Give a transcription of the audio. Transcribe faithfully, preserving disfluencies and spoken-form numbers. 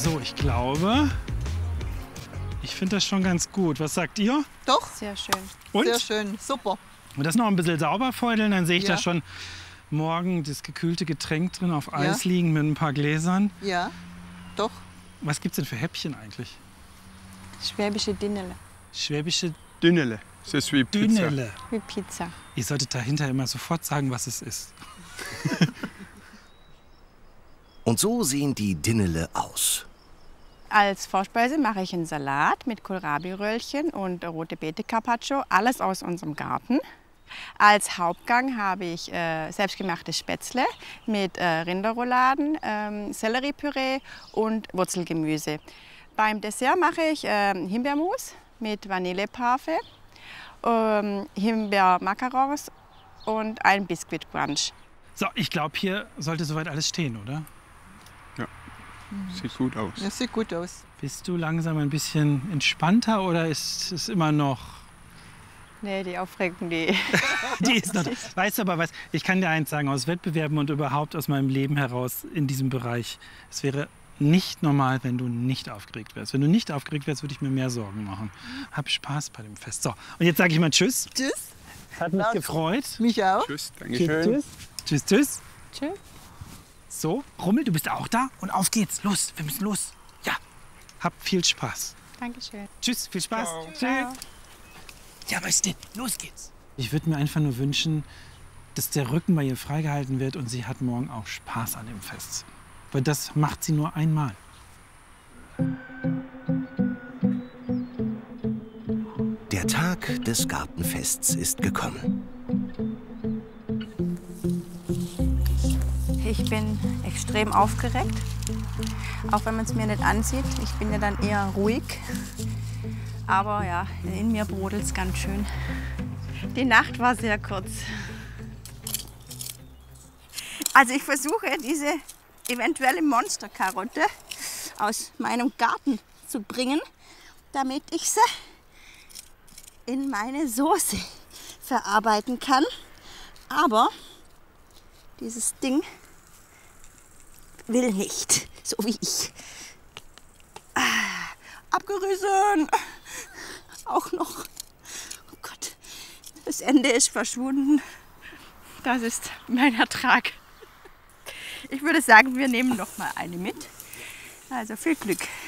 So, ich glaube, ich finde das schon ganz gut. Was sagt ihr? Doch, Sehr schön. Und? sehr schön, super. Und das noch ein bisschen sauber feudeln, dann sehe ich Ja. da schon morgen das gekühlte Getränk drin auf Eis Ja. liegen mit ein paar Gläsern. Ja, doch. Was gibt es denn für Häppchen eigentlich? Schwäbische Dinnele. Schwäbische Dünnele. Das ist wie Pizza. Dünnele. Wie Pizza. Ihr solltet dahinter immer sofort sagen, was es ist. Und so sehen die Dinnele aus. Als Vorspeise mache ich einen Salat mit Kohlrabi-Röllchen und rote Beete Carpaccio, alles aus unserem Garten. Als Hauptgang habe ich äh, selbstgemachtes Spätzle mit äh, Rinderrouladen, ähm, Selleriepüree und Wurzelgemüse. Beim Dessert mache ich äh, Himbeermus mit Vanilleparfait, ähm, Himbeer-Macarons und ein Biskuitbrunch. So, ich glaube, hier sollte soweit alles stehen, oder? Sieht gut aus. Das sieht gut aus. Bist du langsam ein bisschen entspannter oder ist es immer noch... Nee, die Aufregung, die... Die ist noch, weißt du aber was, ich kann dir eins sagen, aus Wettbewerben und überhaupt aus meinem Leben heraus in diesem Bereich, es wäre nicht normal, wenn du nicht aufgeregt wärst. Wenn du nicht aufgeregt wärst, würde ich mir mehr Sorgen machen. Hab Spaß bei dem Fest. So, und jetzt sage ich mal Tschüss. Tschüss. Hat mich gefreut. Mich auch. Tschüss, Dankeschön. Tschüss. Tschüss, tschüss. Tschüss. So, Rummel, du bist auch da und auf geht's. Los, wir müssen los. Ja, hab viel Spaß. Dankeschön. Tschüss, viel Spaß. Ciao. Ja, weißt du, los geht's. Ich würde mir einfach nur wünschen, dass der Rücken bei ihr freigehalten wird und sie hat morgen auch Spaß an dem Fest. Weil das macht sie nur einmal. Der Tag des Gartenfests ist gekommen. Ich bin extrem aufgeregt, auch wenn man es mir nicht ansieht. Ich bin ja dann eher ruhig. Aber ja, in mir brodelt es ganz schön. Die Nacht war sehr kurz. Also ich versuche, diese eventuelle Monsterkarotte aus meinem Garten zu bringen, damit ich sie in meine Soße verarbeiten kann. Aber dieses Ding will nicht, so wie ich. Ah, abgerissen. Auch noch. Oh Gott, das Ende ist verschwunden. Das ist mein Ertrag. Ich würde sagen, wir nehmen noch mal eine mit. Also viel Glück.